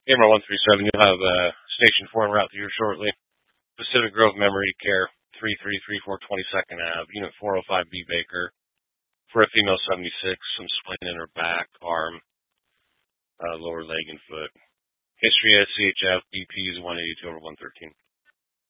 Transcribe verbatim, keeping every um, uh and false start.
Camera one three seven, you'll have uh, Station four en route to you shortly. Pacific Grove Memory Care, three three three four twenty-second Avenue, Unit four oh five B Baker. For a female seventy-six, some swelling in her back, arm, uh, lower leg, and foot. History S C H F, B P is one eighty-two over one thirteen.